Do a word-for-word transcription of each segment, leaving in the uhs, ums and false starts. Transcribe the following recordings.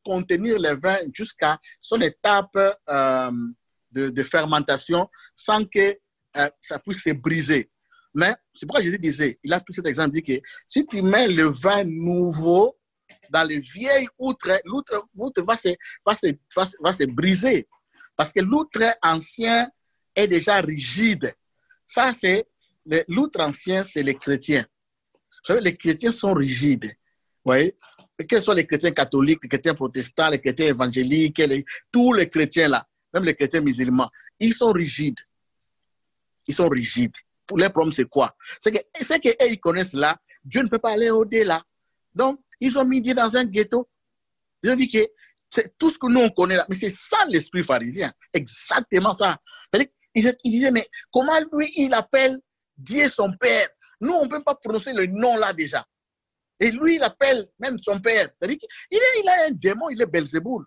contenir le vin jusqu'à son étape euh, de, de fermentation sans que euh, ça puisse se briser. Mais c'est pourquoi Jésus disait, il a tout cet exemple, il dit que si tu mets le vin nouveau dans les vieilles outres, l'outre, l'outre va, se, va, se, va, se, va se briser. Parce que l'outre ancien est déjà rigide. Ça, c'est l'outre ancien, c'est les chrétiens. Vous savez, les chrétiens sont rigides. Vous voyez? Quels sont les chrétiens catholiques, les chrétiens protestants, les chrétiens évangéliques, les, tous les chrétiens là, même les chrétiens musulmans, ils sont rigides. Ils sont rigides. Pour les problèmes, c'est quoi? C'est que c'est que ils connaissent là, Dieu ne peut pas aller au-delà. Donc, ils ont mis Dieu dans un ghetto. Ils ont dit que c'est tout ce que nous on connaît là, mais c'est ça l'esprit pharisien. Exactement ça. C'est-à-dire, ils, ils disaient, mais comment lui, il appelle Dieu son Père? Nous, on ne peut pas prononcer le nom là déjà. Et lui, il appelle même son père. C'est-à-dire qu'il il a un démon, il est Belzéboul.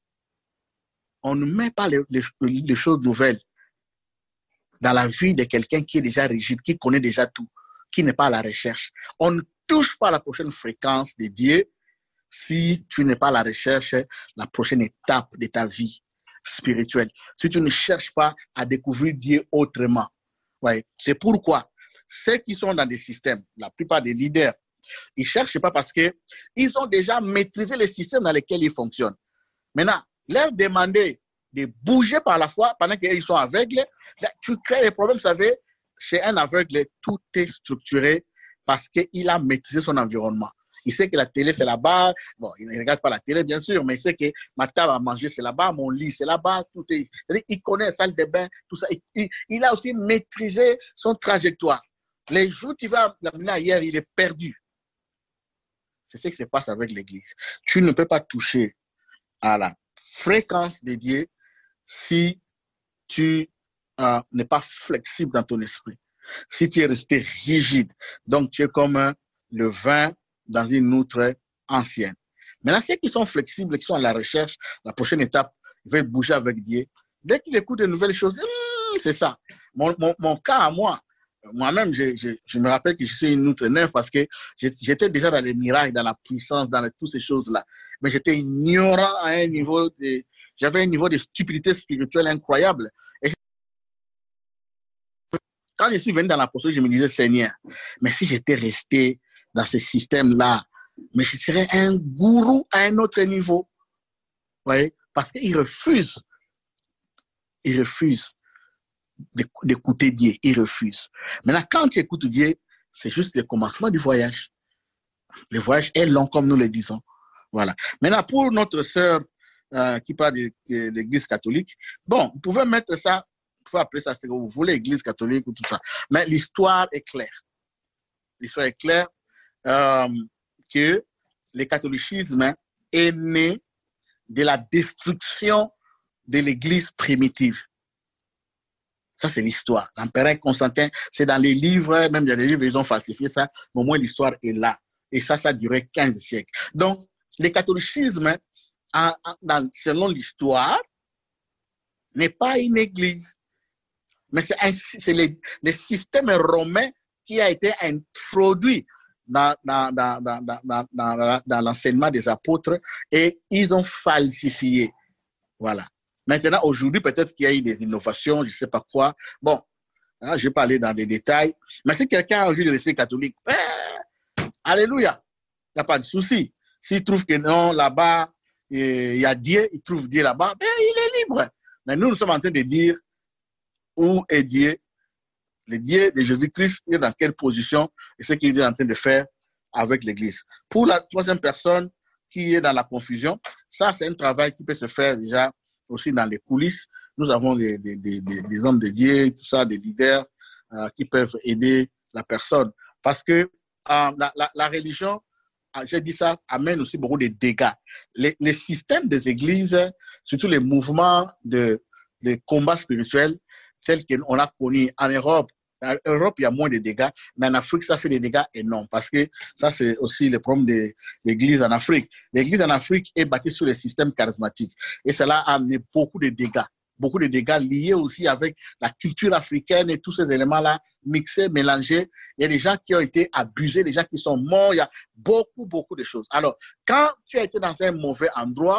On ne met pas les, les, les choses nouvelles dans la vie de quelqu'un qui est déjà rigide, qui connaît déjà tout, qui n'est pas à la recherche. On ne touche pas à la prochaine fréquence de Dieu si tu n'es pas à la recherche de la prochaine étape de ta vie spirituelle. Si tu ne cherches pas à découvrir Dieu autrement. Ouais. C'est pourquoi ceux qui sont dans des systèmes, la plupart des leaders, ils ne cherchent pas parce qu'ils ont déjà maîtrisé les systèmes dans lesquels ils fonctionnent. Maintenant, leur demander de bouger par la foi pendant qu'ils sont aveugles, tu crées des problèmes. Vous savez, chez un aveugle, tout est structuré parce qu'il a maîtrisé son environnement. Il sait que la télé, c'est là-bas. Bon, il ne regarde pas la télé, bien sûr, mais il sait que ma table à manger, c'est là-bas, mon lit, c'est là-bas. Tout est... C'est-à-dire, il connaît la salle de bain, tout ça. Il, il, il a aussi maîtrisé son trajectoire. Les jours où tu vas l'amener ailleurs, il est perdu. C'est ce qui se passe avec l'Église. Tu ne peux pas toucher à la fréquence de Dieu si tu euh, n'es pas flexible dans ton esprit. Si tu es resté rigide, donc tu es comme euh, le vin dans une outre ancienne. Maintenant, ceux qui sont flexibles, qui sont à la recherche, la prochaine étape, ils veulent bouger avec Dieu. Dès qu'ils écoutent de nouvelles choses, hum, c'est ça. Mon, mon, mon cas à moi, moi-même, je, je, je me rappelle que je suis une outre neuve parce que j'étais déjà dans les miracles, dans la puissance, dans les, toutes ces choses-là. Mais j'étais ignorant à un niveau de... J'avais un niveau de stupidité spirituelle incroyable. Et quand je suis venu dans l'apostole, je me disais, Seigneur, mais si j'étais resté dans ce système-là, mais je serais un gourou à un autre niveau. Vous voyez? Parce qu'ils refusent. Ils refusent d'écouter Dieu. Ils refusent. Maintenant, quand tu écoutes Dieu, c'est juste le commencement du voyage. Le voyage est long, comme nous le disons. Voilà. Maintenant, pour notre sœur euh, qui parle de, de, de l'Église catholique, bon, vous pouvez mettre ça, vous pouvez appeler ça ce que vous voulez, Église catholique ou tout ça. Mais l'histoire est claire. L'histoire est claire euh, que le catholicisme est né de la destruction de l'Église primitive. Ça, c'est l'histoire. L'empereur Constantin, c'est dans les livres, même dans les livres, ils ont falsifié ça, mais au moins l'histoire est là. Et ça, ça a duré quinze siècles. Donc, le catholicisme, en, en, dans, selon l'histoire, n'est pas une église. Mais c'est, un, c'est le, le système romain qui a été introduit dans, dans, dans, dans, dans, dans, dans, dans l'enseignement des apôtres et ils ont falsifié. Voilà. Maintenant, aujourd'hui, peut-être qu'il y a eu des innovations, je ne sais pas quoi. Bon, hein, je vais pas aller dans des détails. Mais si quelqu'un a envie de rester catholique, eh, alléluia, il n'y a pas de souci. S'il trouve que non, là-bas, il y a Dieu, il trouve Dieu là-bas, ben, il est libre. Mais nous, nous sommes en train de dire où est Dieu, le Dieu de Jésus-Christ, il est dans quelle position et ce qu'il est en train de faire avec l'Église. Pour la troisième personne qui est dans la confusion, ça, c'est un travail qui peut se faire déjà aussi dans les coulisses. Nous avons des, des, des, des hommes de Dieu, tout ça, des leaders euh, qui peuvent aider la personne. Parce que euh, la, la, la religion, j'ai dit ça, amène aussi beaucoup de dégâts. Les, les systèmes des églises, surtout les mouvements de, de combat spirituel, tels qu'on a connus en Europe. En Europe, il y a moins de dégâts, mais en Afrique, ça fait des dégâts énormes parce que ça, c'est aussi le problème de l'église en Afrique. L'église en Afrique est bâtie sur les systèmes charismatiques et cela a amené beaucoup de dégâts. Beaucoup de dégâts liés aussi avec la culture africaine et tous ces éléments-là mixés, mélangés. Il y a des gens qui ont été abusés, des gens qui sont morts, il y a beaucoup, beaucoup de choses. Alors, quand tu as été dans un mauvais endroit,